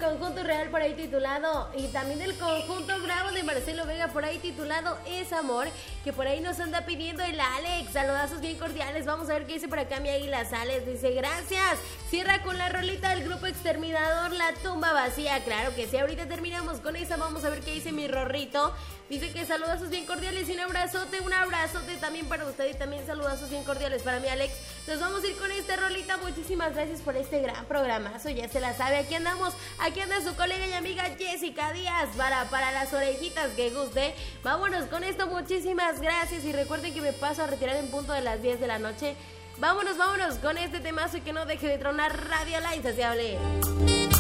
conjunto Real por ahí titulado, y también del conjunto Bravo de Marcelo Vega por ahí titulado Es Amor, que por ahí nos anda pidiendo el Alex. Saludazos bien cordiales. Vamos a ver qué dice por acá mi Águila Sales. Dice gracias. Cierra con la rolita del grupo Exterminador, La Tumba Vacía. Claro que sí, ahorita terminamos con esa. Vamos a ver qué dice mi Rorrito. Dice que saludazos bien cordiales y un abrazote también para usted, y también saludazos bien cordiales para mi Alex. Nos vamos a ir con esta rolita. Muchísimas gracias por este gran programazo, ya se la sabe. Aquí andamos, aquí anda su colega y amiga Jessica Díaz para las orejitas que guste. Vámonos con esto, muchísimas gracias, y recuerden que me paso a retirar en punto de las 10 de la noche. Vámonos con este temazo y que no deje de tronar Radio La Insaciable.